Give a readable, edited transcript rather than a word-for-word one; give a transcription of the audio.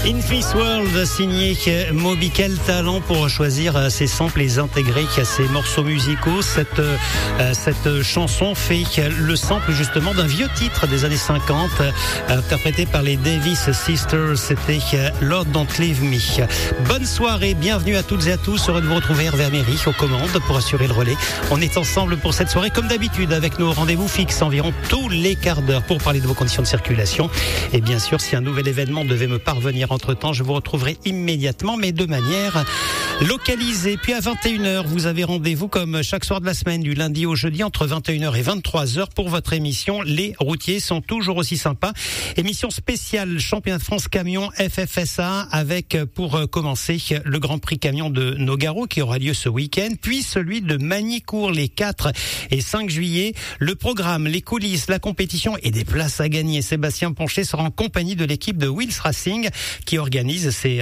This World, signé Moby. Quel talent pour choisir ses samples et les intégrer à ses morceaux musicaux. Cette chanson fait le sample justement d'un vieux titre des années 50 interprété par les Davis Sisters. C'était Lord Don't Leave Me. Bonne soirée, bienvenue à toutes et à tous. Heureux de vous retrouver, Hervé Améry aux commandes pour assurer le relais. On est ensemble pour cette soirée comme d'habitude avec nos rendez-vous fixes environ tous les quarts d'heure pour parler de vos conditions de circulation. Et bien sûr, si un nouvel événement devait me parvenir entre-temps, je vous retrouverai immédiatement, mais de manière localisée. Puis à 21h, vous avez rendez-vous comme chaque soir de la semaine, du lundi au jeudi, entre 21h et 23h pour votre émission. Les routiers sont toujours aussi sympas. Émission spéciale Championnat de France Camion FFSA avec, pour commencer, le Grand Prix Camion de Nogaro qui aura lieu ce week-end, puis celui de Magny-Cours les 4 et 5 juillet. Le programme, les coulisses, la compétition et des places à gagner. Sébastien Poncher sera en compagnie de l'équipe de Wheels Racing qui organise ces